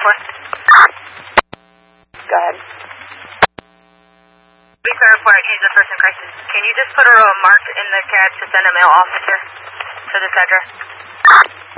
for? Go ahead. Lisa report, change the person crisis. Can you just put a mark in the CAD to send a male officer to this address?